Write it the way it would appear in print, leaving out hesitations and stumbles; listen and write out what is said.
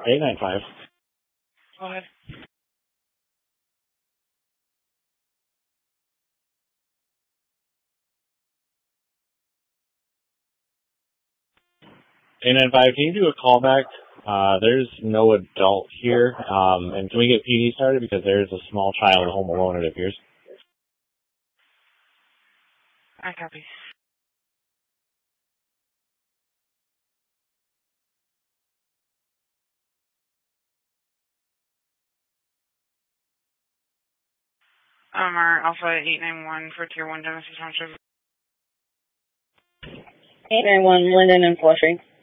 895. Go ahead. 895, can you do a callback? There's no adult here, and can we get PD started because there's a small child home alone, it appears. I copy. Our Alpha 891 for Tier 1 Genesis Township. 891, Linden and Flushing.